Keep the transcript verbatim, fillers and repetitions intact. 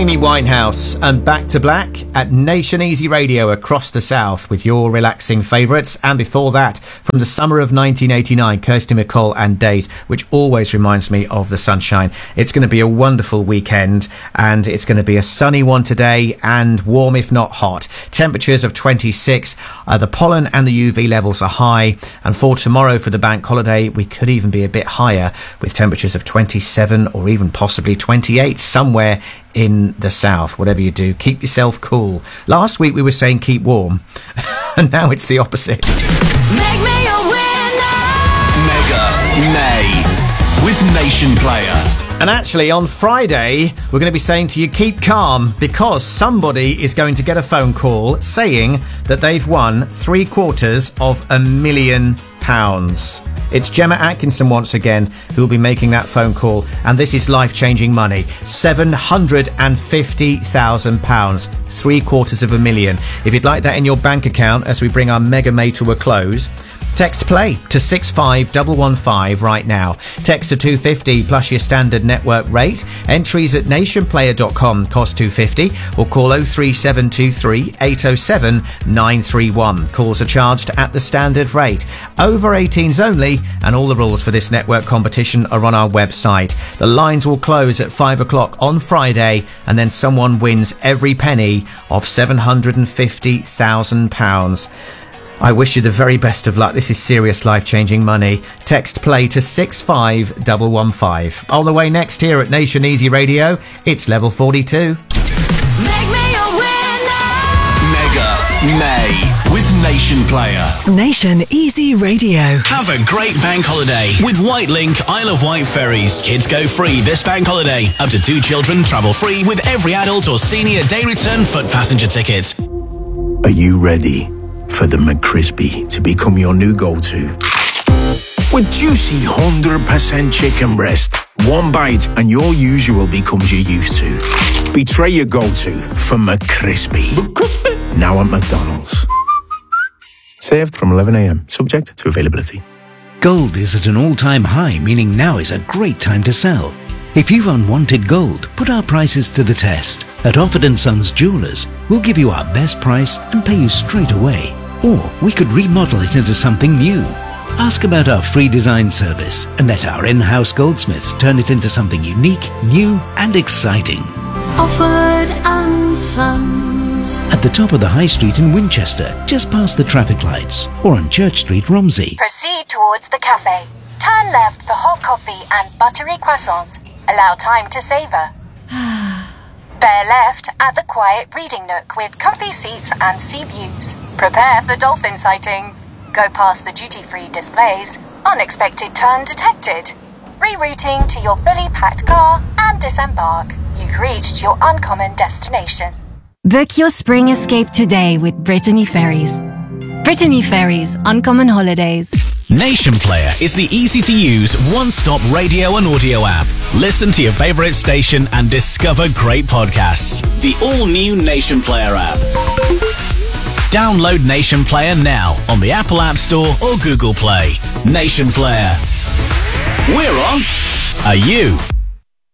Amy Winehouse and Back to Black at Nation Easy Radio across the south with your relaxing favourites. And before that, from the summer of nineteen eighty-nine, Kirsty MacColl and Days, which always reminds me of the sunshine. It's going to be a wonderful weekend, and it's going to be a sunny one today and warm if not hot. Temperatures of twenty-six. Uh, the pollen and the U V levels are high, and for tomorrow, for the bank holiday, we could even be a bit higher with temperatures of twenty-seven or even possibly twenty-eight somewhere in the south. Whatever you do, keep yourself cool. Last week we were saying keep warm, and now it's the opposite. Make me a winner! Mega May with Nation Player. And actually, on Friday, we're going to be saying to you, keep calm, because somebody is going to get a phone call saying that they've won three quarters of a million pounds. It's Gemma Atkinson once again who will be making that phone call, and this is life-changing money. seven hundred fifty thousand pounds, three quarters of a million. If you'd like that in your bank account as we bring our Mega May to a close, text play to six five one one five right now. Text to two fifty plus your standard network rate. Entries at nationplayer dot com cost two fifty, or call oh three seven two three eight oh seven nine three one. Calls are charged at the standard rate. Over eighteens only, and all the rules for this network competition are on our website. The lines will close at five o'clock on Friday, and then someone wins every penny of seven hundred fifty thousand pounds. I wish you the very best of luck. This is serious life-changing money. Text play to six five one one five. On the way next here at Nation Easy Radio, it's level forty-two. Make me a winner! Mega May with Nation Player. Nation Easy Radio. Have a great bank holiday with Whitelink Isle of Wight ferries. Kids go free this bank holiday. Up to two children travel free with every adult or senior day return foot passenger ticket. Are you ready for the McCrispy to become your new go-to? With juicy one hundred percent chicken breast, one bite and your usual becomes your used to. Betray your go-to for McCrispy. McCrispy. Now at McDonald's. Served from eleven a.m, subject to availability. Gold is at an all-time high, meaning now is a great time to sell. If you've unwanted gold, put our prices to the test. At Offord and Sons Jewelers, we'll give you our best price and pay you straight away. Or we could remodel it into something new. Ask about our free design service and let our in-house goldsmiths turn it into something unique, new and exciting. Offord and Sons. At the top of the High Street in Winchester, just past the traffic lights, or on Church Street, Romsey. Proceed towards the cafe. Turn left for hot coffee and buttery croissants. Allow time to savour. Bear left at the quiet reading nook with comfy seats and sea views. Prepare for dolphin sightings. Go past the duty-free displays. Unexpected turn detected. Rerouting to your fully packed car and disembark. You've reached your uncommon destination. Book your spring escape today with Brittany Ferries. Brittany Ferries, Uncommon Holidays. Nation Player is the easy-to-use, one-stop radio and audio app. Listen to your favourite station and discover great podcasts. The all-new Nation Player app. Download Nation Player now on the Apple App Store or Google Play. Nation Player. We're on. Are you?